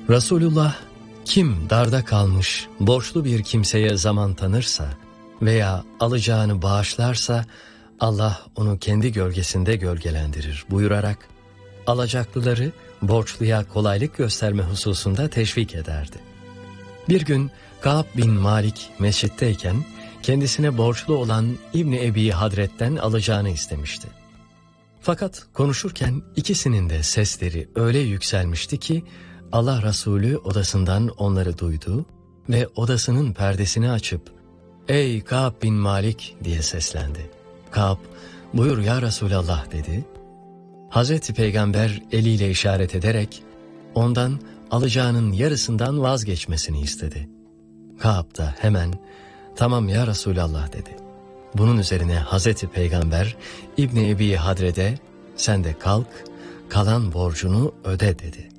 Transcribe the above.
Resulullah, kim darda kalmış, borçlu bir kimseye zaman tanırsa veya alacağını bağışlarsa Allah onu kendi gölgesinde gölgelendirir buyurarak alacaklıları borçluya kolaylık gösterme hususunda teşvik ederdi. Bir gün Ka'b bin Malik mescitteyken kendisine borçlu olan İbni Ebi Hadret'ten alacağını istemişti. Fakat konuşurken ikisinin de sesleri öyle yükselmişti ki Allah Resulü odasından onları duydu ve odasının perdesini açıp "Ey Ka'b bin Malik" diye seslendi. Ka'b, "Buyur ya Resulallah" dedi. Hazreti Peygamber eliyle işaret ederek ondan alacağının yarısından vazgeçmesini istedi. Ka'b da hemen "Tamam ya Resulallah" dedi. Bunun üzerine Hazreti Peygamber İbni Ebi Hadred'e "Sen de kalk, kalan borcunu öde" dedi.